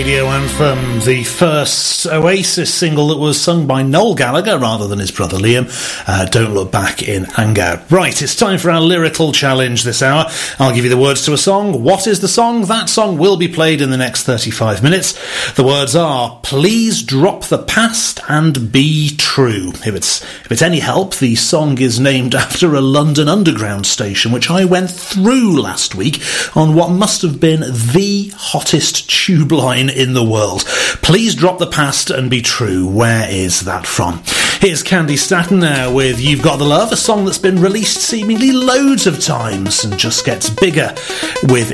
Radio anthem, the first Oasis single that was sung by Noel Gallagher rather than his brother Liam. Don't Look Back in Anger. Right, it's time for our lyrical challenge this hour. I'll give you the words to a song. What is the song? That song will be played in the next 35 minutes. The words are, please drop the past and be true. If it's any help, the song is named after a London Underground station, which I went through last week on what must have been the hottest tube line in the world. Please drop the past and be true. Where is that from? Here's Candy Staton now with You've Got the Love, a song that's been released seemingly loads of times and just gets bigger with